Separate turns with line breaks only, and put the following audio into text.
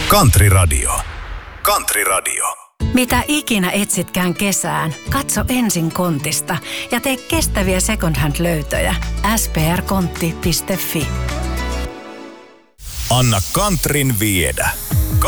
Country Radio. Country Radio.
Mitä ikinä etsitkään kesään, katso ensin Kontista ja tee kestäviä second hand-löytöjä. sprkontti.fi.
Anna Countryn viedä.